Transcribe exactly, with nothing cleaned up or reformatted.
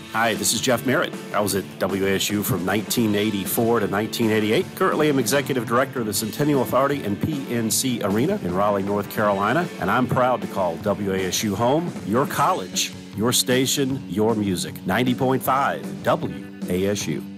Hi, this is Jeff Merritt. I was at W A S U from nineteen eighty-four to nineteen eighty-eight. Currently, I'm Executive Director of the Centennial Authority and P N C Arena in Raleigh, North Carolina, and I'm proud to call W A S U home, your college, your station, your music. ninety point five W A S U.